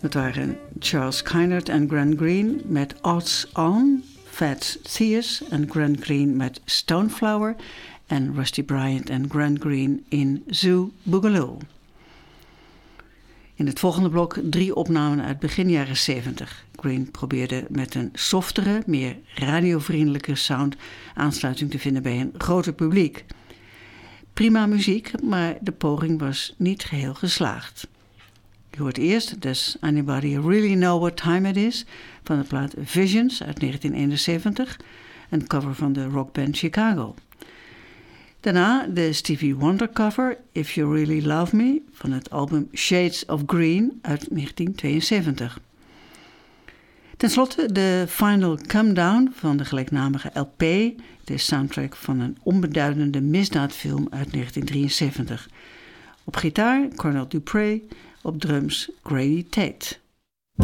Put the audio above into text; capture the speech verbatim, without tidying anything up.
Dat waren Charles Kynard en Grant Green met Odds On, Fats Theus en Grant Green met Stoneflower en Rusty Bryant en Grant Green in Zoo Boogaloo. In het volgende blok drie opnamen uit begin jaren zeventig. Green probeerde met een softere, meer radiovriendelijke sound aansluiting te vinden bij een groter publiek. Prima muziek, maar de poging was niet geheel geslaagd. Je hoort eerst Does Anybody Really Know What Time It Is van de plaat Visions uit negentien eenenzeventig, een cover van de rockband Chicago. Daarna de Stevie Wonder cover If You Really Love Me van het album Shades of Green uit negentien tweeënzeventig. Ten slotte de Final Come Down van de gelijknamige L P, de soundtrack van een onbeduidende misdaadfilm uit negentien drieënzeventig. Op gitaar Cornell Dupree, op drums Grady Tate.